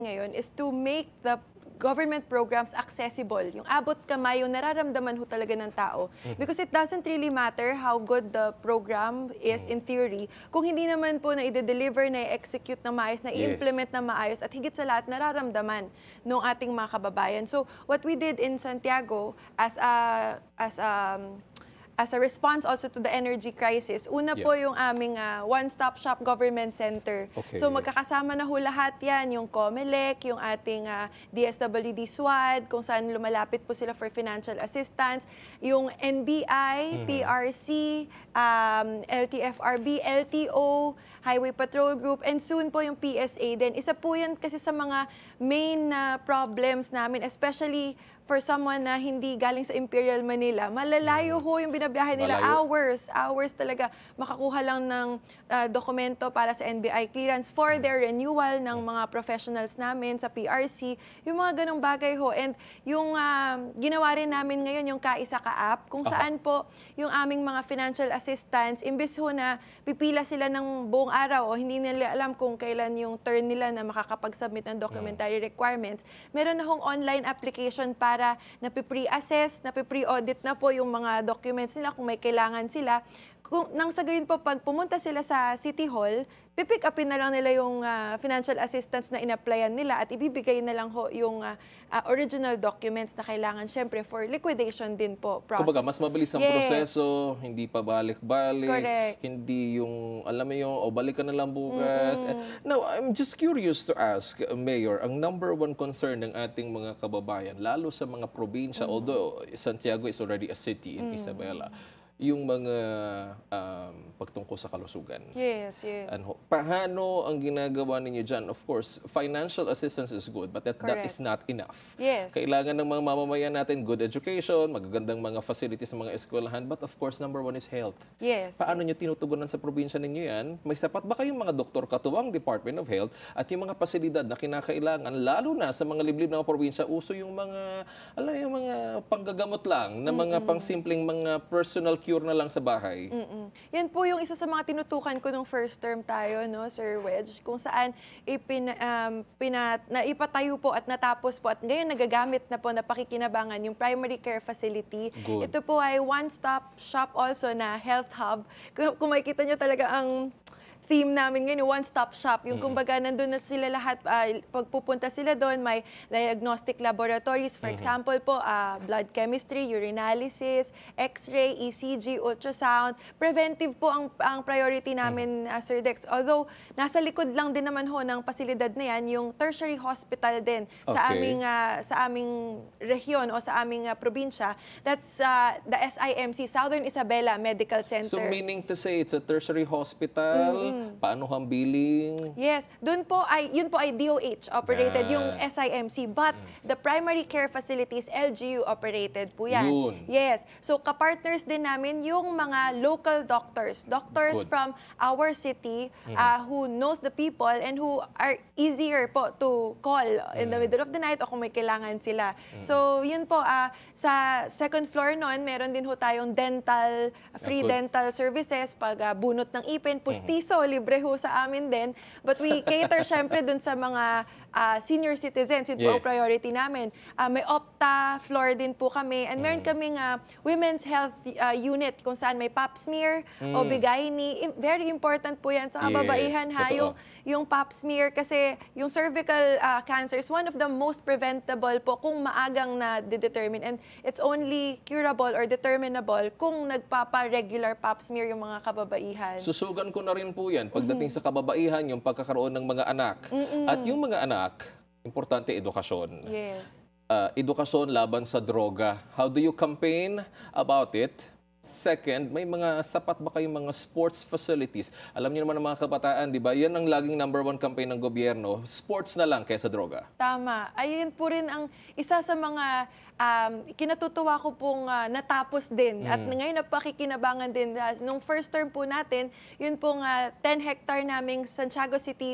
ngayon is to make the government programs accessible. Yung abot kamay, yung nararamdaman ho talaga ng tao. Because it doesn't really matter how good the program is in theory, kung hindi naman po na i-deliver, na i-execute na maayos, na i-implement na maayos, at higit sa lahat, nararamdaman ng ating mga kababayan. So, what we did in Santiago as a response also to the energy crisis, una po yung aming one-stop shop government center. Okay. So magkakasama na ho lahat yan, yung COMELEC, yung ating DSWD SWAD, kung saan lumalapit po sila for financial assistance, yung NBI, PRC, LTFRB, LTO, Highway Patrol Group, and soon po yung PSA din. Isa po yan kasi sa mga main problems namin, especially for someone na hindi galing sa Imperial Manila. Malalayo ho yung binabiyahe nila. Hours talaga. Makakuha lang ng dokumento para sa NBI clearance for their renewal ng mga professionals namin sa PRC. Yung mga ganong bagay ho. And yung ginawa rin namin ngayon, yung Kaisa Ka app, kung saan po yung aming mga financial assistance, imbes ho na pipila sila ng buong araw o hindi nila alam kung kailan yung turn nila na makakapag-submit ng documentary requirements, meron na hong online application para napi-pre-assess, napi-pre-audit na po yung mga documents nila kung may kailangan sila. Nang sa gayon po, pag pumunta sila sa City Hall, pipick upin na lang nila yung financial assistance na in-applyan nila at ibibigay na lang ho yung original documents na kailangan, syempre, for liquidation din po process. Kumbaga, mas mabilis ang proseso, hindi pa balik-balik. Correct. Hindi yung, alam mo yung, balik ka na lang bukas. Now, I'm just curious to ask, Mayor, ang number one concern ng ating mga kababayan, lalo sa mga probinsya, although Santiago is already a city in Isabela, yung mga pagtungkol sa kalusugan. Yes. Paano ang ginagawa ninyo dyan? Of course, financial assistance is good, but that is not enough. Yes. Kailangan ng mga mamamayan natin good education, magagandang mga facilities sa mga eskwelahan, but of course, number one is health. Yes. Paano nyo tinutugunan sa probinsya ninyo yan? May sapat ba kayong mga doktor katuwang Department of Health at yung mga pasilidad na kinakailangan, lalo na sa mga liblib na probinsya, uso yung mga, yung mga panggagamot lang, na mga pangsimpleng mga personal cure na lang sa bahay. Yan po yung isa sa mga tinutukan ko nung first term tayo, no, Sir Wedge, kung saan naipatayo po at natapos po at ngayon nagagamit na po, napakikinabangan yung primary care facility. Good. Ito po ay one-stop shop also na health hub. Kung makikita nyo talaga ang theme namin ngayon, one-stop shop. Yung kumbaga, nandun na sila lahat, pagpupunta sila doon, may diagnostic laboratories. For example po, blood chemistry, urinalysis, x-ray, ECG, ultrasound. Preventive po ang priority namin, Sir Dex. Although, nasa likod lang din naman ho ng pasilidad na yan, yung tertiary hospital din sa aming rehiyon o sa aming probinsya. That's the SIMC, Southern Isabela Medical Center. So meaning to say, it's a tertiary hospital, paano ang billing? Yes, yun po ay DOH operated, yung SIMC, but the primary care facilities, LGU operated po yan. Yun. Yes, so kapartners din namin yung mga local doctors from our city who knows the people and who are easier po to call in the middle of the night o kung may kailangan sila. So yun po, sa second floor noon, meron din ho tayong free dental services, pag bunot ng ipin, pustiso, libre ho sa amin din. But we cater syempre dun sa mga senior citizens. Yun po ang priority namin. May Opta floor din po kami. And meron kaming women's health unit kung saan may pap smear, OB-GYN. Very important po yan sa kababaihan, yung pap smear. Kasi yung cervical cancer is one of the most preventable po kung maagang na-determine. And it's only curable or determinable kung nagpapa-regular pap smear yung mga kababaihan. Susugan ko na rin po yan pagdating sa kababaihan, yung pagkakaroon ng mga anak. At yung mga anak, importante edukasyon. Yes. Edukasyon laban sa droga. How do you campaign about it? Second, may mga sapat ba kayong mga sports facilities? Alam niyo naman ng mga kabataan, di ba? Yan ang laging number one campaign ng gobyerno. Sports na lang kaysa droga. Tama. Ayun po rin ang isa sa mga kinatutuwa ko pong natapos din. At ngayon napakikinabangan din. Nung first term po natin, yun pong 10 hectare naming Santiago City